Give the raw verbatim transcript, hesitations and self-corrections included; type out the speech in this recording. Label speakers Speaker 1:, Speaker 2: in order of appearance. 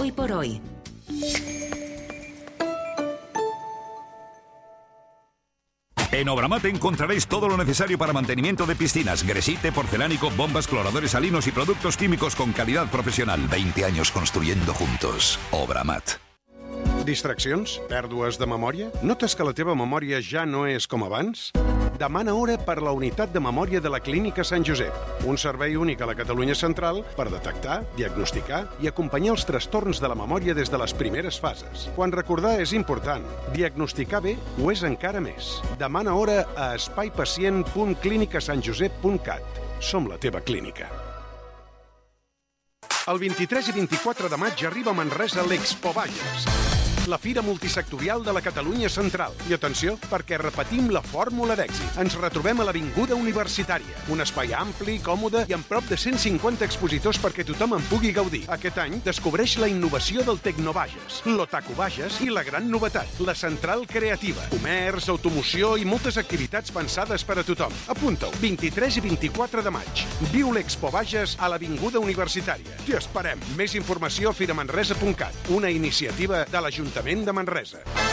Speaker 1: hoy por hoy.
Speaker 2: En Obramat encontraréis todo lo necesario para mantenimiento de piscinas, gresite, porcelánico, bombas, cloradores salinos y productos químicos con calidad profesional. veinte años construyendo juntos. Obramat.
Speaker 3: Distraccions? Pèrdues de memòria? Notes que la teva memòria ja no és com abans? Demana hora per la unitat de memòria de la Clínica Sant Josep, un servei únic a la Catalunya Central per detectar, diagnosticar i acompanyar els trastorns de la memòria des de les primeres fases. Quan recordar és important, diagnosticar bé ho és encara més. Demana hora a espaiPacient punt clínica sant josep punt cat. Som la teva clínica. El vint-i-tres i vint-i-quatre de maig arriba a Manresa l'Expo Bages, la fira multisectorial de la Catalunya Central. I atenció, perquè repetim la fórmula d'èxit. Ens retrobem a l'Avinguda Universitària, un espai ampli, còmode i amb prop de cent cinquanta expositors perquè tothom en pugui gaudir. Aquest any descobreix la innovació del Tecnobages, l'Otaku Bages i la gran novetat, la Central Creativa. Comerç, automoció i moltes activitats pensades per a tothom. Apunta-ho, vint-i-tres i vint-i-quatre de maig. Viu l'Expo Bages a l'Avinguda Universitària. T'hi esperem. Més informació a firamanresa punt cat, una iniciativa de l'Ajuntament de Manresa.